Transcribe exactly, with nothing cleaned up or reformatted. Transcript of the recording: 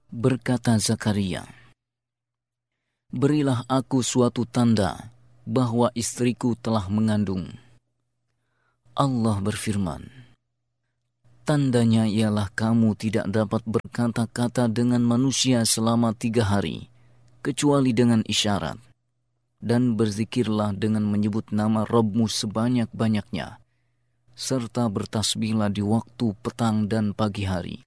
Berkata Zakaria, "Berilah aku suatu tanda bahwa istriku telah mengandung." Allah berfirman, "Tandanya ialah kamu tidak dapat berkata-kata dengan manusia selama tiga hari, kecuali dengan isyarat. Dan berzikirlah dengan menyebut nama Rabbmu sebanyak-banyaknya, serta bertasbihlah di waktu petang dan pagi hari.